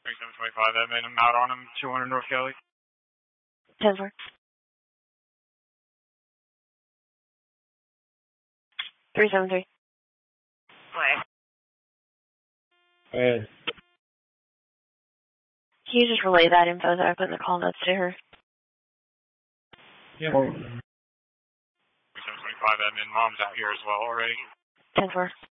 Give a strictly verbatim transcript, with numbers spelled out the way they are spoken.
thirty-seven twenty-five, admin, I'm out on him, two hundred North Kelly. ten four. three seven three. Why? Hey. Can you just relay that info that I put in the call notes to her? Yeah. thirty-seven twenty-five, admin, mom's out here as well already. ten four.